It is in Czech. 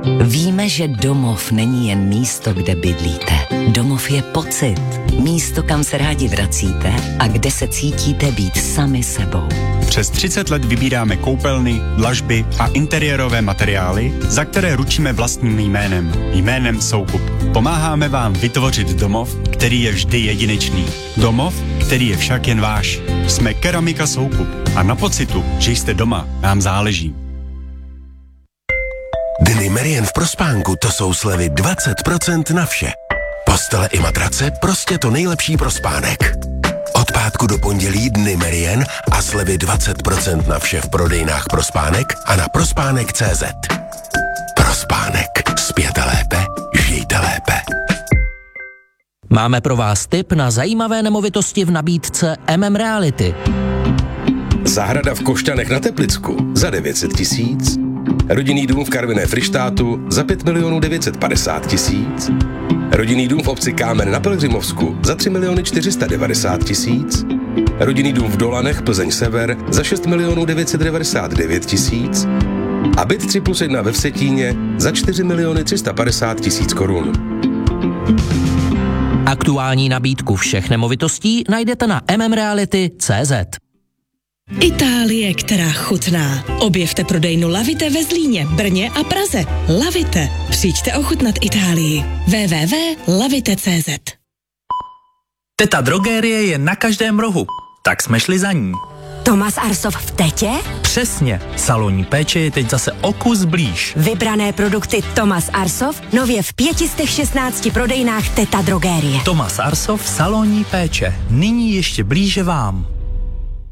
Víme, že domov není jen místo, kde bydlíte. Domov je pocit. Místo, kam se rádi vracíte a kde se cítíte být sami sebou. Přes 30 let vybíráme koupelny, dlažby a interiérové materiály, za které ručíme vlastním jménem Soukup. Pomáháme vám vytvořit domov, který je vždy jedinečný. Domov, který je však jen váš. Jsme Keramika Soukup a na pocitu, že jste doma, nám záleží. Dny Merian v Prospánku, to jsou slevy 20% na vše. Postele i matrace, prostě to nejlepší pro spánek. Od pátku do pondělí Dny Merian a slevy 20% na vše v prodejnách Prospánek a na prospánek.cz. Prospánek. Spěte lépe, žijte lépe. Máme pro vás tip na zajímavé nemovitosti v nabídce Reality. Zahrada v Košťanech na Teplicku za 900 000. Rodinný dům v Karviné Fryštátu za 5 950 000. Rodinný dům v obci Kámen na Pelhřimovsku za 3 490 000. Rodinný dům v Dolanech Plzeň Sever za 6 999 000. A byt 3+1 ve Vsetíně za 4 350 000 korun. Aktuální nabídku všech nemovitostí najdete na mmreality.cz. Itálie, která chutná. Objevte prodejnu Lavite ve Zlíně, Brně a Praze. Lavite. Přijďte ochutnat Itálii. www.lavite.cz. Teta Drogérie je na každém rohu, tak jsme šli za ní. Tomas Arsov v Tetě? Přesně, salonní péče je teď zase o kus blíž. Vybrané produkty Tomas Arsov nově v 516 prodejnách Teta Drogérie. Tomas Arsov, salonní péče, nyní ještě blíže vám.